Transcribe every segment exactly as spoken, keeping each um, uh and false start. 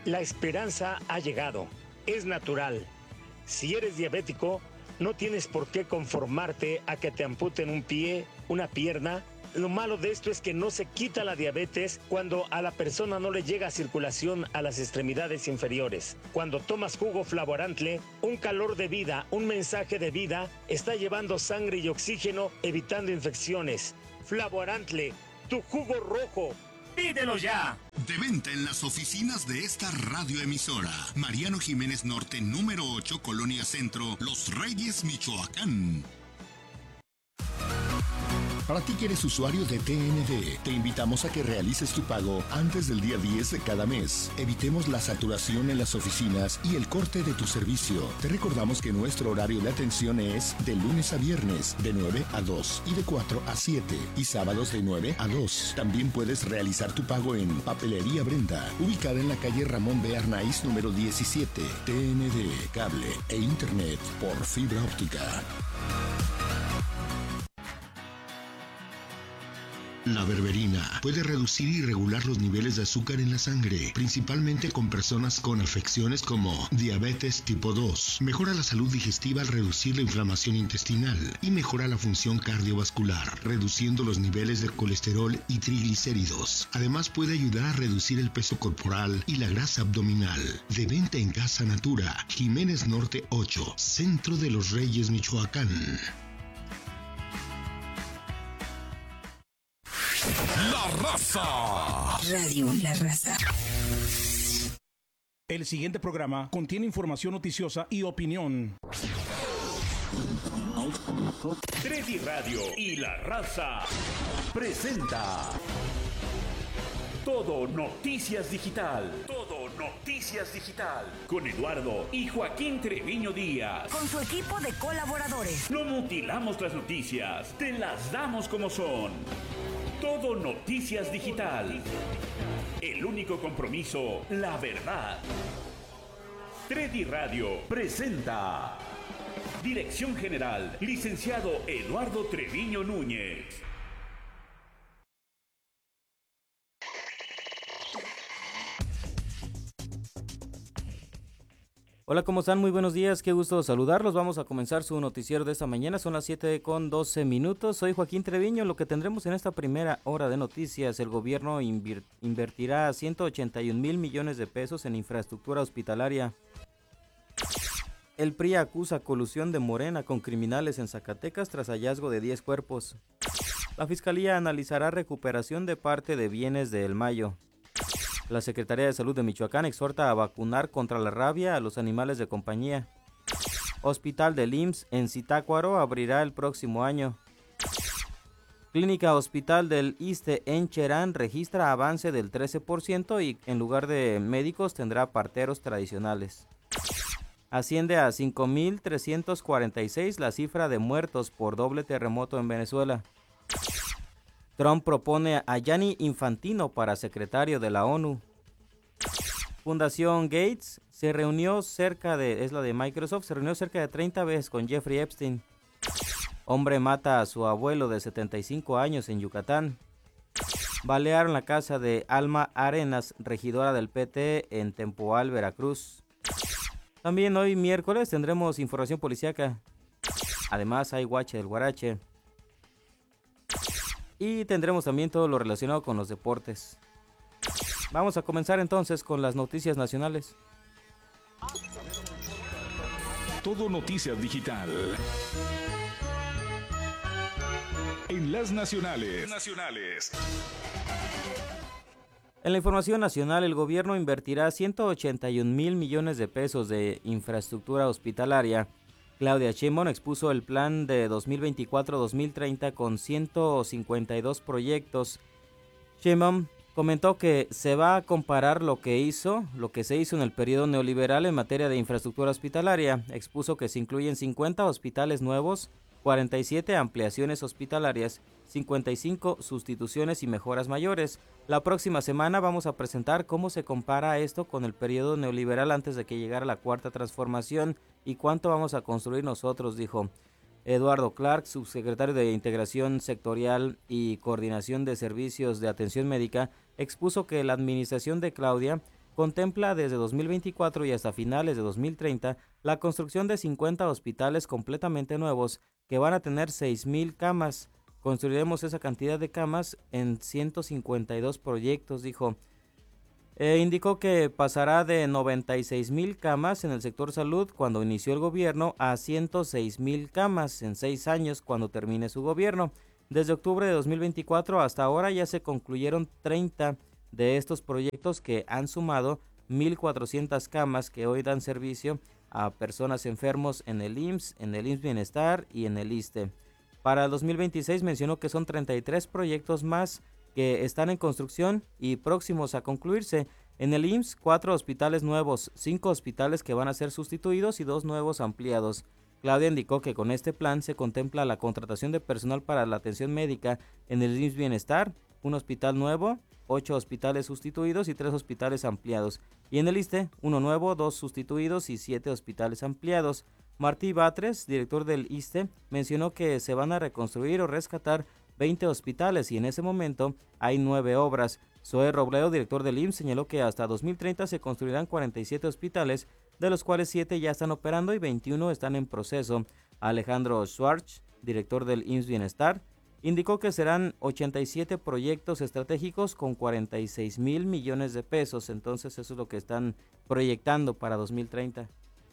La esperanza ha llegado. Es natural. Si eres diabético, no tienes por qué conformarte a que te amputen un pie, una pierna. Lo malo de esto es que no se quita la diabetes cuando a la persona no le llega circulación a las extremidades inferiores. Cuando tomas jugo Flavorantle, un calor de vida, un mensaje de vida, está llevando sangre y oxígeno, evitando infecciones. Flavorantle, tu jugo rojo. ¡Pídelo ya! De venta en las oficinas de esta radioemisora. Mariano Jiménez Norte, número ocho, Colonia Centro, Los Reyes, Michoacán. Para ti que eres usuario de T N D, te invitamos a que realices tu pago antes del día diez de cada mes. Evitemos la saturación en las oficinas y el corte de tu servicio. Te recordamos que nuestro horario de atención es de lunes a viernes, de nueve a dos y de cuatro a siete, y sábados de nueve a dos. También puedes realizar tu pago en Papelería Brenda, ubicada en la calle Ramón B. Arnaiz, número diecisiete. T N D, cable e internet por fibra óptica. La berberina puede reducir y regular los niveles de azúcar en la sangre, principalmente con personas con afecciones como diabetes tipo dos. Mejora la salud digestiva al reducir la inflamación intestinal y mejora la función cardiovascular, reduciendo los niveles de colesterol y triglicéridos. Además puede ayudar a reducir el peso corporal y la grasa abdominal. De venta en Casa Natura, Jiménez Norte ocho, Centro de Los Reyes, Michoacán. La Raza. Radio La Raza. El siguiente programa contiene información noticiosa y opinión. tres Radio y La Raza presenta Todo Noticias Digital. Todo Noticias Digital. Con Eduardo y Joaquín Treviño Díaz. Con su equipo de colaboradores. No mutilamos las noticias, te las damos como son. Todo Noticias Digital. El único compromiso, la verdad. tres Radio presenta. Dirección General, licenciado Eduardo Treviño Núñez. Hola, ¿cómo están? Muy buenos días, qué gusto saludarlos. Vamos a comenzar su noticiero de esta mañana, son las siete con doce minutos. Soy Joaquín Treviño. Lo que tendremos en esta primera hora de noticias: el gobierno invir- invertirá ciento ochenta y un mil millones de pesos en infraestructura hospitalaria. El P R I acusa colusión de Morena con criminales en Zacatecas tras hallazgo de diez cuerpos. La Fiscalía analizará recuperación de parte de bienes de El Mayo. La Secretaría de Salud de Michoacán exhorta a vacunar contra la rabia a los animales de compañía. Hospital del I M S S en Zitácuaro abrirá el próximo año. Clínica Hospital del Iste en Cherán registra avance del trece por ciento y en lugar de médicos tendrá parteros tradicionales. Asciende a cinco mil trescientos cuarenta y seis la cifra de muertos por doble terremoto en Venezuela. Trump propone a Gianni Infantino para secretario de la ONU. Fundación Gates se reunió cerca de, es la de Microsoft, se reunió cerca de treinta veces con Jeffrey Epstein. Hombre mata a su abuelo de setenta y cinco años en Yucatán. Balearon la casa de Alma Arenas, regidora del P T en Tempoal, Veracruz. También hoy miércoles tendremos información policíaca. Además hay Guache del Guarache. Y tendremos también todo lo relacionado con los deportes. Vamos a comenzar entonces con las noticias nacionales. Todo Noticias Digital. En las nacionales. Nacionales. En la información nacional, el gobierno invertirá ciento ochenta y un mil millones de pesos de infraestructura hospitalaria. Claudia Sheinbaum expuso el plan de dos mil veinticuatro a dos mil treinta con ciento cincuenta y dos proyectos. Sheinbaum comentó que se va a comparar lo que hizo, lo que se hizo en el periodo neoliberal en materia de infraestructura hospitalaria. Expuso que se incluyen cincuenta hospitales nuevos, cuarenta y siete ampliaciones hospitalarias, cincuenta y cinco sustituciones y mejoras mayores. La próxima semana vamos a presentar cómo se compara esto con el periodo neoliberal antes de que llegara la cuarta transformación y cuánto vamos a construir nosotros, dijo. Eduardo Clark, subsecretario de Integración Sectorial y Coordinación de Servicios de Atención Médica, expuso que la administración de Claudia contempla desde dos mil veinticuatro y hasta finales de dos mil treinta la construcción de cincuenta hospitales completamente nuevos que van a tener seis mil camas. Construiremos esa cantidad de camas en ciento cincuenta y dos proyectos, dijo. Eh, indicó que pasará de noventa y seis mil camas en el sector salud cuando inició el gobierno a ciento seis mil camas en seis años cuando termine su gobierno. Desde octubre de dos mil veinticuatro hasta ahora ya se concluyeron treinta de estos proyectos que han sumado mil cuatrocientas camas que hoy dan servicio a personas enfermos en el I M S S, en el I M S S Bienestar y en el ISSSTE. Para el dos mil veintiséis mencionó que son treinta y tres proyectos más que están en construcción y próximos a concluirse. En el I M S S, cuatro hospitales nuevos, cinco hospitales que van a ser sustituidos y dos nuevos ampliados. Claudia indicó que con este plan se contempla la contratación de personal para la atención médica en el I M S S Bienestar, un hospital nuevo, ocho hospitales sustituidos y tres hospitales ampliados. Y en el ISSSTE, uno nuevo, dos sustituidos y siete hospitales ampliados. Martí Batres, director del ISSSTE, mencionó que se van a reconstruir o rescatar veinte hospitales y en ese momento hay nueve obras. Zoe Robledo, director del I M S S, señaló que hasta dos mil treinta se construirán cuarenta y siete hospitales, de los cuales siete ya están operando y veintiuno están en proceso. Alejandro Schwartz, director del I M S S Bienestar, indicó que serán ochenta y siete proyectos estratégicos con cuarenta y seis mil millones de pesos, entonces eso es lo que están proyectando para dos mil treinta.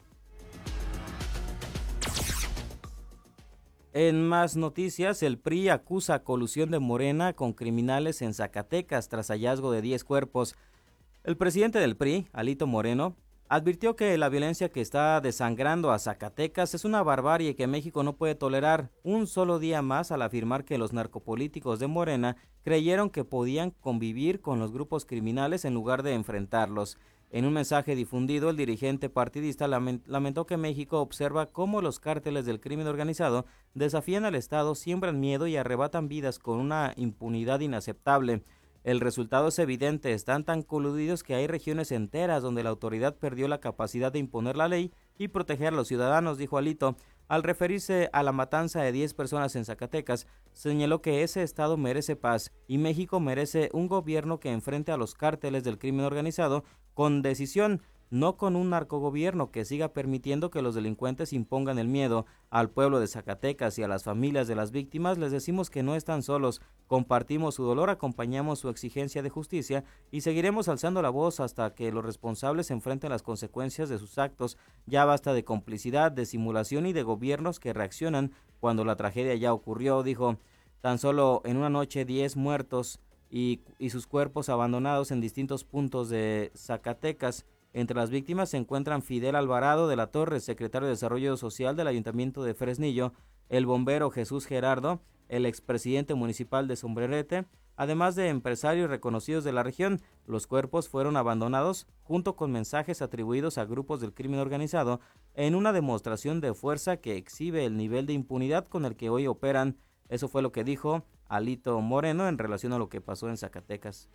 En más noticias, el P R I acusa colusión de Morena con criminales en Zacatecas tras hallazgo de diez cuerpos. El presidente del P R I, Alito Moreno, advirtió que la violencia que está desangrando a Zacatecas es una barbarie que México no puede tolerar un solo día más, al afirmar que los narcopolíticos de Morena creyeron que podían convivir con los grupos criminales en lugar de enfrentarlos. En un mensaje difundido, el dirigente partidista lamentó que México observa cómo los cárteles del crimen organizado desafían al Estado, siembran miedo y arrebatan vidas con una impunidad inaceptable. El resultado es evidente, están tan coludidos que hay regiones enteras donde la autoridad perdió la capacidad de imponer la ley y proteger a los ciudadanos, dijo Alito. Al referirse a la matanza de diez personas en Zacatecas, señaló que ese estado merece paz y México merece un gobierno que enfrente a los cárteles del crimen organizado con decisión, no con un narcogobierno que siga permitiendo que los delincuentes impongan el miedo. Al pueblo de Zacatecas y a las familias de las víctimas les decimos que no están solos, compartimos su dolor, acompañamos su exigencia de justicia y seguiremos alzando la voz hasta que los responsables enfrenten las consecuencias de sus actos. Ya basta de complicidad, de simulación y de gobiernos que reaccionan cuando la tragedia ya ocurrió, dijo. Tan solo en una noche diez muertos y, y sus cuerpos abandonados en distintos puntos de Zacatecas. Entre las víctimas se encuentran Fidel Alvarado de la Torre, secretario de Desarrollo Social del Ayuntamiento de Fresnillo, el bombero Jesús Gerardo, el expresidente municipal de Sombrerete, además de empresarios reconocidos de la región. Los cuerpos fueron abandonados junto con mensajes atribuidos a grupos del crimen organizado en una demostración de fuerza que exhibe el nivel de impunidad con el que hoy operan. Eso fue lo que dijo Alito Moreno en relación a lo que pasó en Zacatecas.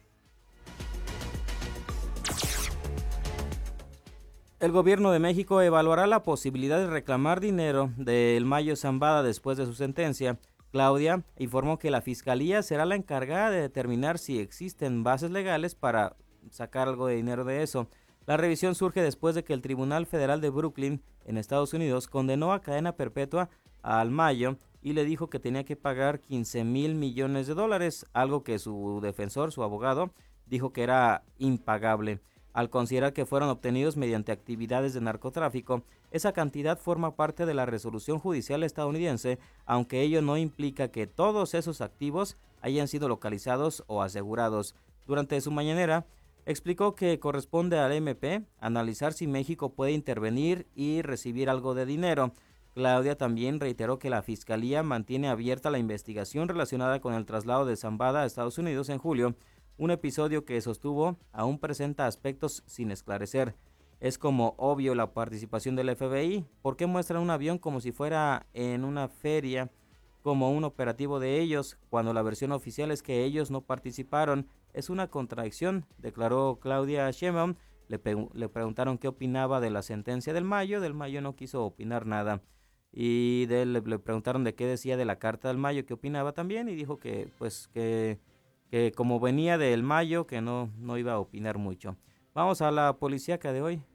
El gobierno de México evaluará la posibilidad de reclamar dinero del Mayo Zambada después de su sentencia. Claudia informó que la Fiscalía será la encargada de determinar si existen bases legales para sacar algo de dinero de eso. La revisión surge después de que el Tribunal Federal de Brooklyn, en Estados Unidos, condenó a cadena perpetua al Mayo y le dijo que tenía que pagar quince mil millones de dólares, algo que su defensor, su abogado, dijo que era impagable. Al considerar que fueron obtenidos mediante actividades de narcotráfico, esa cantidad forma parte de la resolución judicial estadounidense, aunque ello no implica que todos esos activos hayan sido localizados o asegurados. Durante su mañanera, explicó que corresponde al M P analizar si México puede intervenir y recibir algo de dinero. Claudia también reiteró que la Fiscalía mantiene abierta la investigación relacionada con el traslado de Zambada a Estados Unidos en julio, un episodio que sostuvo aún presenta aspectos sin esclarecer. Es como obvio la participación del F B I. ¿Por qué muestran un avión como si fuera en una feria, como un operativo de ellos, cuando la versión oficial es que ellos no participaron? Es una contradicción, declaró Claudia Sheinbaum. Le, pe- le preguntaron qué opinaba de la sentencia del Mayo. Del Mayo no quiso opinar nada. Y de él le, le preguntaron de qué decía de la carta del Mayo, qué opinaba también, y dijo que pues que... que como venía del Mayo, que no, no iba a opinar mucho. Vamos a la policíaca de hoy.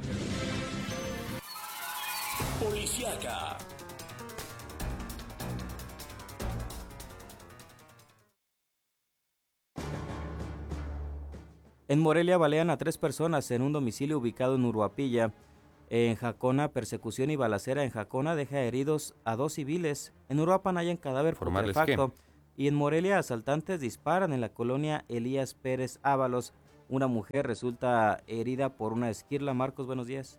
Policíaca. En Morelia balean a tres personas en un domicilio ubicado en Uruapilla. En Jacona, persecución y balacera en Jacona deja heridos a dos civiles. En Uruapan hallan cadáver putrefacto. Y en Morelia, asaltantes disparan en la colonia Elías Pérez Ábalos. Una mujer resulta herida por una esquirla. Marcos, buenos días.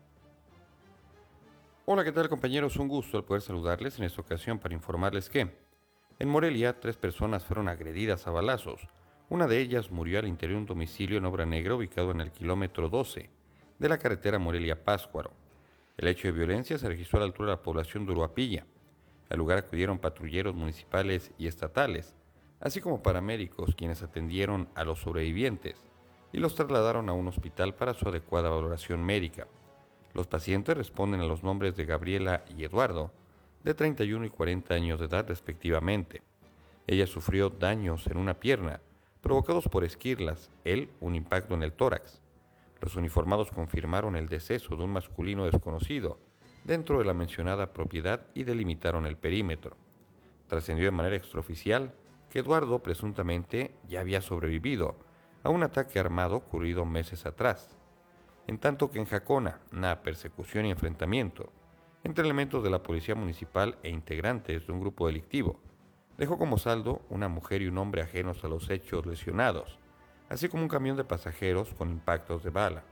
Hola, ¿qué tal, compañeros? Un gusto el poder saludarles en esta ocasión para informarles que en Morelia tres personas fueron agredidas a balazos. Una de ellas murió al interior de un domicilio en Obra Negra ubicado en el kilómetro doce de la carretera Morelia-Páscuaro. El hecho de violencia se registró a la altura de la población de Uruapilla. Al lugar acudieron patrulleros municipales y estatales, así como paramédicos, quienes atendieron a los sobrevivientes y los trasladaron a un hospital para su adecuada valoración médica. Los pacientes responden a los nombres de Gabriela y Eduardo, de treinta y uno y cuarenta años de edad respectivamente. Ella sufrió daños en una pierna, provocados por esquirlas, él un impacto en el tórax. Los uniformados confirmaron el deceso de un masculino desconocido dentro de la mencionada propiedad y delimitaron el perímetro. Trascendió de manera extraoficial que Eduardo presuntamente ya había sobrevivido a un ataque armado ocurrido meses atrás, en tanto que en Jacona, una persecución y enfrentamiento entre elementos de la policía municipal e integrantes de un grupo delictivo dejó como saldo una mujer y un hombre ajenos a los hechos lesionados, así como un camión de pasajeros con impactos de bala.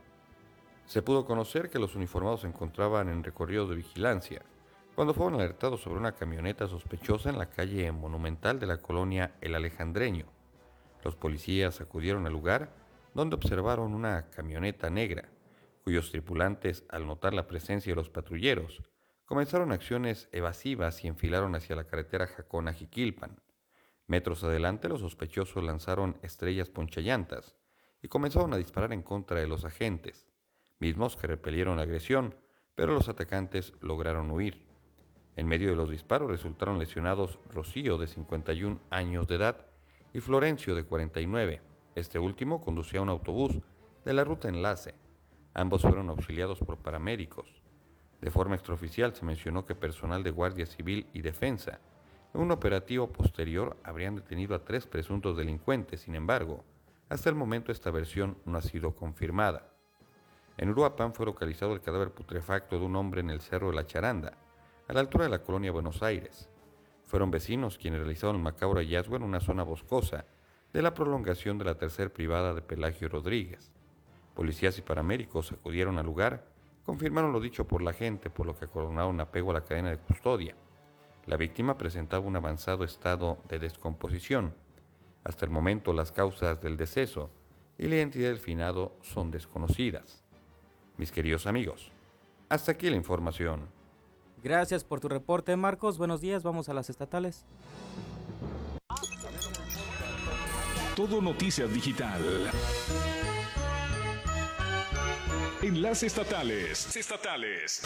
Se pudo conocer que los uniformados se encontraban en recorrido de vigilancia cuando fueron alertados sobre una camioneta sospechosa en la calle Monumental de la colonia El Alejandreño. Los policías acudieron al lugar, donde observaron una camioneta negra, cuyos tripulantes, al notar la presencia de los patrulleros, comenzaron acciones evasivas y enfilaron hacia la carretera Jacona-Jiquilpan. Metros adelante, los sospechosos lanzaron estrellas ponchallantas y comenzaron a disparar en contra de los agentes, mismos que repelieron la agresión, pero los atacantes lograron huir. En medio de los disparos resultaron lesionados Rocío, de cincuenta y un años de edad, y Florencio, de cuarenta y nueve. Este último conducía un autobús de la ruta Enlace. Ambos fueron auxiliados por paramédicos. De forma extraoficial se mencionó que personal de Guardia Civil y Defensa, en un operativo posterior, habrían detenido a tres presuntos delincuentes. Sin embargo, hasta el momento esta versión no ha sido confirmada. En Uruapan fue localizado el cadáver putrefacto de un hombre en el Cerro de la Charanda, a la altura de la colonia Buenos Aires. Fueron vecinos quienes realizaron el macabro hallazgo en una zona boscosa de la prolongación de la tercer privada de Pelagio Rodríguez. Policías y paramédicos acudieron al lugar, confirmaron lo dicho por la gente, por lo que acordonaron apego a la cadena de custodia. La víctima presentaba un avanzado estado de descomposición. Hasta el momento las causas del deceso y la identidad del finado son desconocidas. Mis queridos amigos, hasta aquí la información. Gracias por tu reporte, Marcos. Buenos días, vamos a las estatales. Todo Noticias Digital. Enlace estatales. Estatales.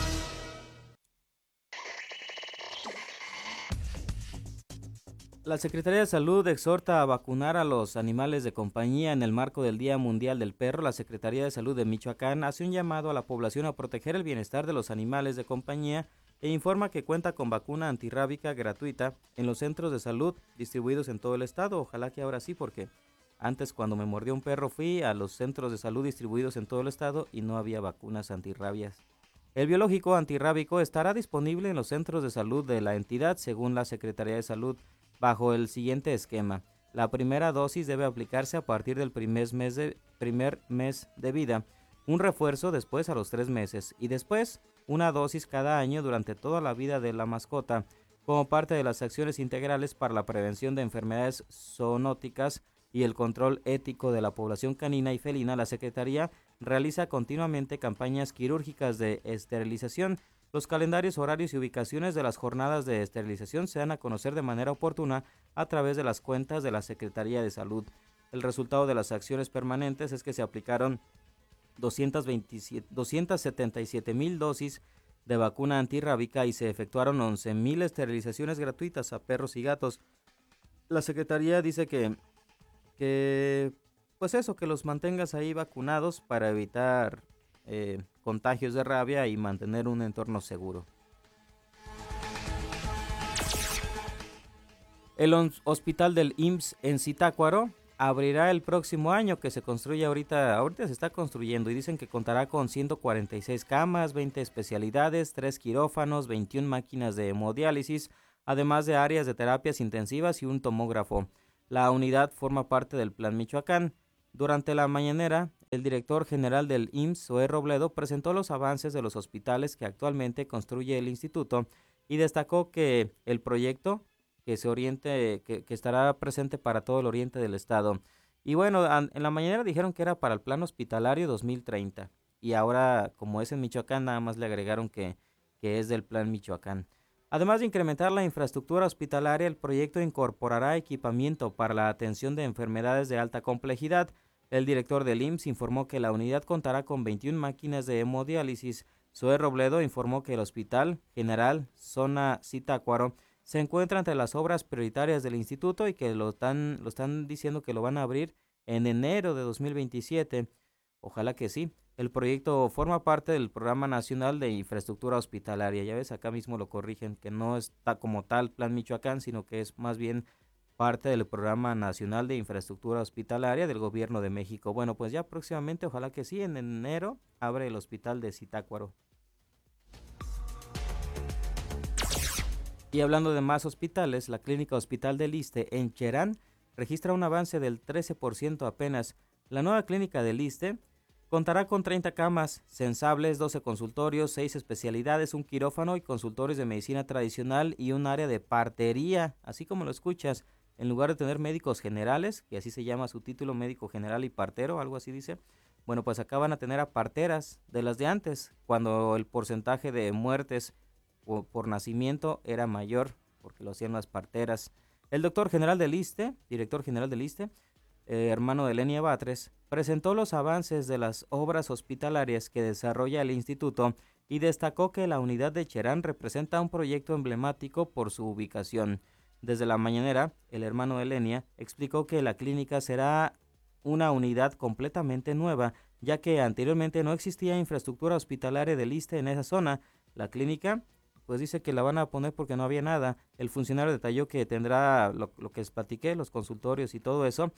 La Secretaría de Salud exhorta a vacunar a los animales de compañía en el marco del Día Mundial del Perro. La Secretaría de Salud de Michoacán hace un llamado a la población a proteger el bienestar de los animales de compañía e informa que cuenta con vacuna antirrábica gratuita en los centros de salud distribuidos en todo el estado. Ojalá que ahora sí, porque antes, cuando me mordió un perro, fui a los centros de salud distribuidos en todo el estado y no había vacunas antirrabias. El biológico antirrábico estará disponible en los centros de salud de la entidad, según la Secretaría de Salud, bajo el siguiente esquema. La primera dosis debe aplicarse a partir del primer mes de, primer mes de vida, un refuerzo después a los tres meses y después una dosis cada año durante toda la vida de la mascota, como parte de las acciones integrales para la prevención de enfermedades zoonóticas y el control ético de la población canina y felina. La Secretaría realiza continuamente campañas quirúrgicas de esterilización. Los calendarios, horarios y ubicaciones de las jornadas de esterilización se dan a conocer de manera oportuna a través de las cuentas de la Secretaría de Salud. El resultado de las acciones permanentes es que se aplicaron doscientas setenta y siete mil dosis de vacuna antirrábica y se efectuaron once mil esterilizaciones gratuitas a perros y gatos. La Secretaría dice que, que pues eso, que los mantengas ahí vacunados para evitar eh, contagios de rabia y mantener un entorno seguro. El hospital del I M S S en Zitácuaro abrirá el próximo año, que se construye ahorita, ahorita se está construyendo, y dicen que contará con ciento cuarenta y seis camas, veinte especialidades, tres quirófanos, veintiuna máquinas de hemodiálisis, además de áreas de terapias intensivas y un tomógrafo. La unidad forma parte del Plan Michoacán. Durante la mañanera, el director general del I M S S, Zoé Robledo, presentó los avances de los hospitales que actualmente construye el instituto y destacó que el proyecto que se oriente, que, que estará presente para todo el oriente del estado. Y bueno, an, en la mañana dijeron que era para el plan hospitalario dos mil treinta. Y ahora, como es en Michoacán, nada más le agregaron que, que es del plan Michoacán. Además de incrementar la infraestructura hospitalaria, el proyecto incorporará equipamiento para la atención de enfermedades de alta complejidad. El director del I M S S informó que la unidad contará con veintiuna máquinas de hemodiálisis. Zoé Robledo informó que el Hospital General Zona Zitácuaro se encuentra entre las obras prioritarias del instituto y que lo están, lo están diciendo que lo van a abrir en enero de dos mil veintisiete. Ojalá que sí. El proyecto forma parte del Programa Nacional de Infraestructura Hospitalaria. Ya ves, acá mismo lo corrigen, que no está como tal Plan Michoacán, sino que es más bien parte del Programa Nacional de Infraestructura Hospitalaria del Gobierno de México. Bueno, pues ya próximamente, ojalá que sí, en enero abre el Hospital de Zitácuaro. Y hablando de más hospitales, la Clínica Hospital del Iste en Cherán registra un avance del trece por ciento apenas. La nueva clínica del Iste contará con treinta camas sensables, doce consultorios, seis especialidades, un quirófano y consultorios de medicina tradicional y un área de partería, así como lo escuchas. En lugar de tener médicos generales, que así se llama su título, médico general y partero, algo así dice, bueno, pues acá van a tener a parteras de las de antes, cuando el porcentaje de muertes por, por nacimiento era mayor, porque lo hacían las parteras. El doctor general del Iste, director general del Iste, eh, hermano de Lenia Batres, presentó los avances de las obras hospitalarias que desarrolla el instituto y destacó que la unidad de Cherán representa un proyecto emblemático por su ubicación. Desde la mañanera, el hermano de Lenia explicó que la clínica será una unidad completamente nueva, ya que anteriormente no existía infraestructura hospitalaria del Iste en esa zona. La clínica, pues dice que la van a poner porque no había nada. El funcionario detalló que tendrá lo, lo que les platiqué, los consultorios y todo eso.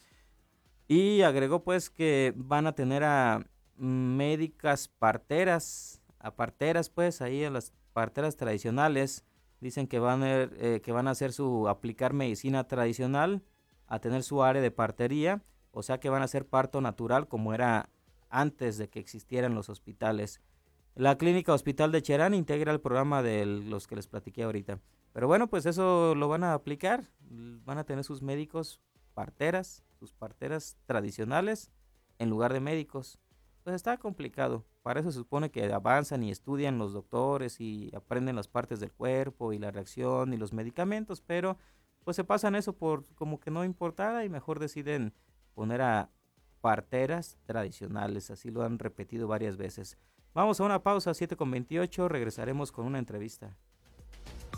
Y agregó pues que van a tener a médicas parteras, a parteras pues, ahí a las parteras tradicionales. Dicen que van a, eh, que van a hacer su, aplicar medicina tradicional, a tener su área de partería, o sea que van a hacer parto natural como era antes de que existieran los hospitales. La clínica Hospital de Cherán integra el programa de los que les platiqué ahorita. Pero bueno, pues eso lo van a aplicar, van a tener sus médicos parteras, sus parteras tradicionales en lugar de médicos. Pues está complicado, para eso se supone que avanzan y estudian los doctores y aprenden las partes del cuerpo y la reacción y los medicamentos, pero pues se pasan eso por como que no importara y mejor deciden poner a parteras tradicionales, así lo han repetido varias veces. Vamos a una pausa, siete con veintiocho, regresaremos con una entrevista.